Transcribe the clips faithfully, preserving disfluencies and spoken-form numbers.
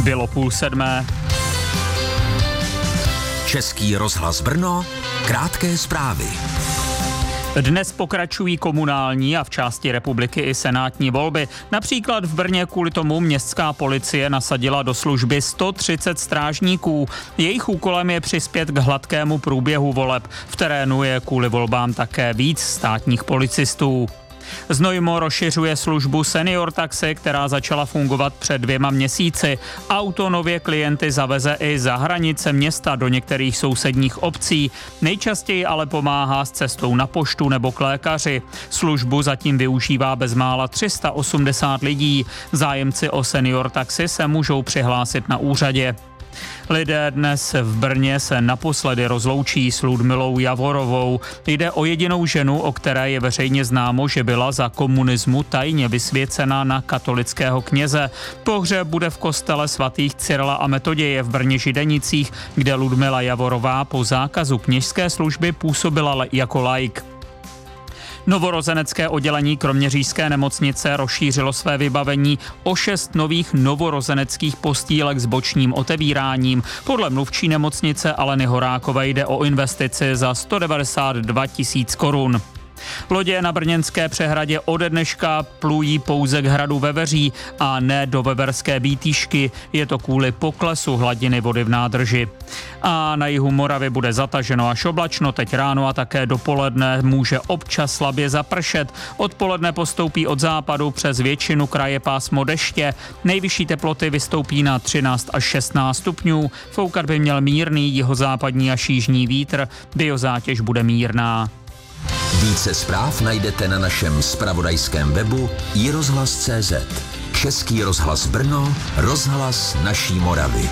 Bylo půl sedmé. Český rozhlas Brno, krátké zprávy. Dnes pokračují komunální a v části republiky i senátní volby. Například v Brně kvůli tomu městská policie nasadila do služby sto třicet strážníků. Jejich úkolem je přispět k hladkému průběhu voleb. V terénu je kvůli volbám také víc státních policistů. Znojmo rozšiřuje službu Senior Taxi, která začala fungovat před dvěma měsíci. Auto nově klienty zaveze i za hranice města do některých sousedních obcí. Nejčastěji ale pomáhá s cestou na poštu nebo k lékaři. Službu zatím využívá bezmála tři sta osmdesát lidí. Zájemci o Senior Taxi se můžou přihlásit na úřadě. Lidé dnes v Brně se naposledy rozloučí s Ludmilou Javorovou. Jde o jedinou ženu, o které je veřejně známo, že byla za komunismu tajně vysvěcena na katolického kněze. Pohřeb bude v kostele svatých Cyrila a Metoděje v Brně Židenicích, kde Ludmila Javorová po zákazu kněžské služby působila jako laik. Novorozenecké oddělení kroměřížské nemocnice rozšířilo své vybavení o šest nových novorozeneckých postýlek s bočním otevíráním. Podle mluvčí nemocnice Aleny Horákové jde o investici za sto devadesát dva tisíc korun. Lodě na brněnské přehradě ode dneška plují pouze k hradu Veveří a ne do Veverské Bítýšky. Je to kvůli poklesu hladiny vody v nádrži. A na jihu Moravy bude zataženo až oblačno, teď ráno a také dopoledne může občas slabě zapršet. Odpoledne postoupí od západu přes většinu kraje pásmo deště. Nejvyšší teploty vystoupí na třináct až šestnáct stupňů. Foukat by měl mírný jihozápadní až jižní vítr. Biozátěž bude mírná. Více zpráv najdete na našem zpravodajském webu i rozhlas tečka cé zet. Český rozhlas Brno, rozhlas naší Moravy.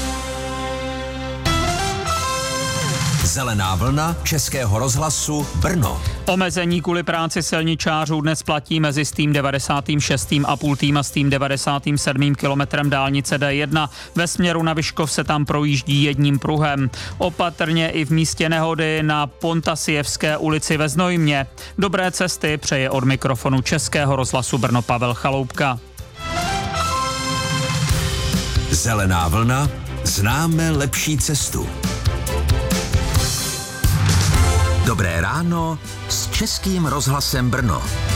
Zelená vlna Českého rozhlasu Brno. Omezení kvůli práci silničářů dnes platí mezi s tým devadesátým šestým a půl tým a s tým devadesátým sedmým kilometrem dálnice D jedna. Ve směru na Vyškov se tam projíždí jedním pruhem. Opatrně i v místě nehody na Pontasijevské ulici ve Znojmě. Dobré cesty přeje od mikrofonu Českého rozhlasu Brno Pavel Chaloupka. Zelená vlna, známe lepší cestu. Dobré ráno s Českým rozhlasem Brno.